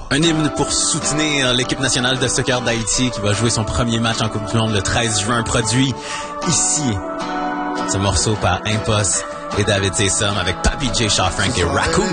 Un hymne pour soutenir l'équipe nationale de soccer d'Haïti qui va jouer son premier match en Coupe du Monde le 13 juin, produit ici. Ce morceau par Impost et David Tessom avec Papi J. Shaw Frank et Raccoon.